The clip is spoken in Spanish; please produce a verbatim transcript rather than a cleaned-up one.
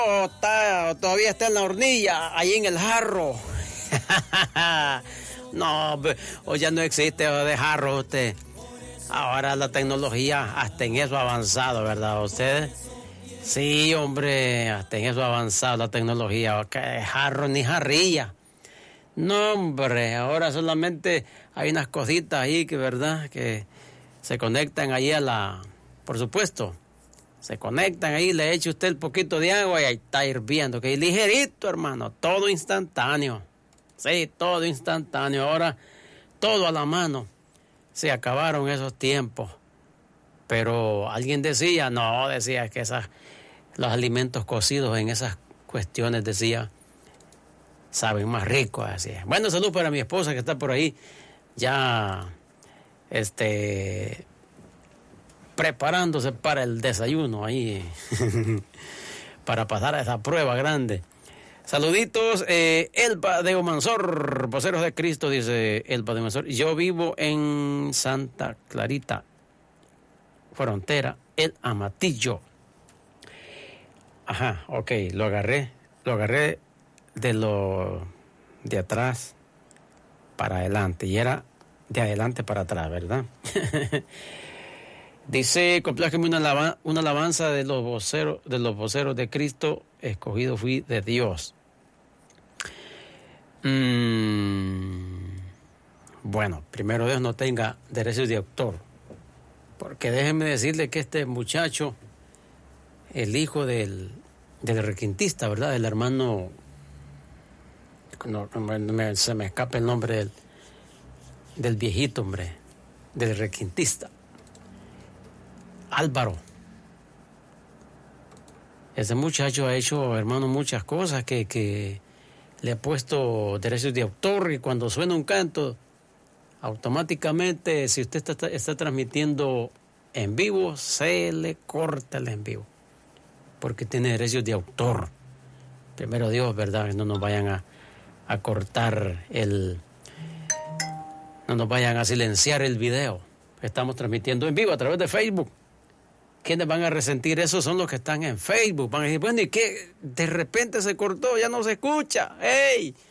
O, está, o todavía está en la hornilla, ahí en el jarro. No, o ya no existe de jarro usted. Ahora la tecnología hasta en eso ha avanzado, ¿verdad ustedes? Sí, hombre, hasta en eso ha avanzado la tecnología. Que jarro ni jarrilla. No, hombre, ahora solamente hay unas cositas ahí que, ¿verdad? Que se conectan ahí a la... Por supuesto, se conectan ahí, le echa usted el poquito de agua y ahí está hirviendo. Que ligerito, hermano, todo instantáneo. Sí, todo instantáneo. Ahora, todo a la mano. Se acabaron esos tiempos. Pero alguien decía, no, decía que esas, los alimentos cocidos en esas cuestiones, decía, saben más ricos, así. Bueno, salud para mi esposa que está por ahí, ya, este, preparándose para el desayuno ahí, para pasar a esa prueba grande. Saluditos, eh, Elba de Omansor, Voceros de Cristo, dice Elba de Omansor. Yo vivo en Santa Clarita, frontera, El Amatillo. Ajá, ok, lo agarré, lo agarré de lo de atrás para adelante y era de adelante para atrás, ¿verdad? Dice, complájeme una, alabanza, una alabanza de los voceros, de los voceros de Cristo, escogido fui de Dios. Mm, bueno, primero Dios no tenga derechos de autor, porque déjenme decirle que este muchacho, el hijo del, del requintista, ¿verdad? El hermano, no, me, se me escapa el nombre del, del viejito, hombre, del requintista. Álvaro. Ese muchacho ha hecho, hermano, muchas cosas que, que le ha puesto derechos de autor y cuando suena un canto, automáticamente, si usted está, está transmitiendo en vivo, se le corta el en vivo, porque tiene derechos de autor. Primero Dios, ¿verdad? No nos vayan a, a cortar el... No nos vayan a silenciar el video. Estamos transmitiendo en vivo a través de Facebook. ¿Quiénes van a resentir eso? Son los que están en Facebook. Van a decir, bueno, ¿y qué? De repente se cortó, ya no se escucha. ¡Ey!